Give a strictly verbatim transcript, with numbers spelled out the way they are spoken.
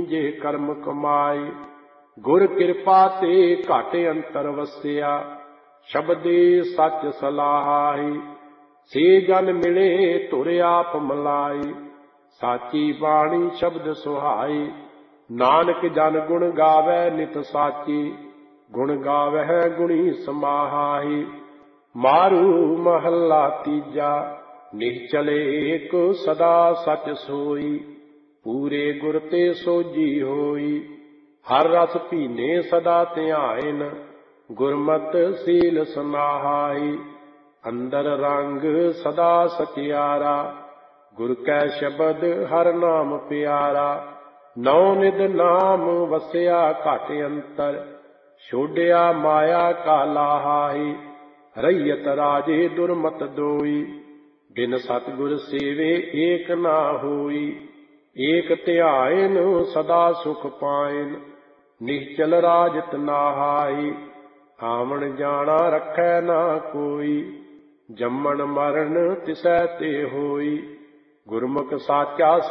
ਜੇ ਕਰਮ ਕਮਾਏ। ਗੁਰ ਕਿਰਪਾ ਤੇ ਘਟ ਅੰਤਰ ਵਸਿਆ, ਸ਼ਬਦੇ ਸੱਚ ਸਲਾਹਾਈ। ਸੇ ਜਨ ਮਿਲੇ ਧੁਰ ਆਪ ਮਲਾਈ, ਸਾਚੀ ਬਾਣੀ ਸ਼ਬਦ ਸੁਹਾਈ। ਨਾਨਕ ਜਨ ਗੁਣ ਗਾਵੈ ਨਿਤ ਸਾਚੀ, ਗੁਣ ਗਾਵੈ ਗੁਣੀ ਸਮਾਹਾਈ। ਮਾਰੂ ਮਹੱਲਾ ਤੀਜਾ, ਨਿਹਚਲ ਏਕ ਸਦਾ ਸਚ ਸੋਈ। ਪੂਰੇ ਗੁਰ ਤੇ ਸੋਝੀ ਹੋਈ, ਹਰ ਰਸ ਪੀਨੇ ਸਦਾ ਧਿਆਇਨ। ਗੁਰਮਤਿ ਸੀਲ ਸਮਾਹਾਈ, ਅੰਦਰ ਰੰਗ ਸਦਾ ਸਚਿਆਰਾ। ਗੁਰ ਕੈ ਸ਼ਬਦ ਹਰ ਨਾਮ ਪਿਆਰਾ। ਨੌ ਨਿਧ ਨਾਮ ਵਸਿਆ ਘਟ ਅੰਤਰ, ਛੋਡਿਆ ਮਾਇਆ ਕਾ ਲਾਹਾਈ। ਰਈਅਤ ਰਾਜੇ ਦੁਰਮਤ ਦੋਈ, ਬਿਨ ਸਤਿਗੁਰ ਸੇਵੇ ਏਕ ਨਾ ਹੋਈ। ਏਕ ਧਿਆਇਨ ਸਦਾ ਸੁਖ ਪਾਇਨ, ਨਿਹਚਲ ਰਾਜਤ ਨਾਹਾਈ। ਆਵਣ ਜਾਣਾ ਰੱਖੈ ਨਾ ਕੋਈ, ਜੰਮਣ ਮਰਨ ਤਿਸੈ ਤੇ ਹੋਈ। ਗੁਰਮੁਖ ਸਾਚਾ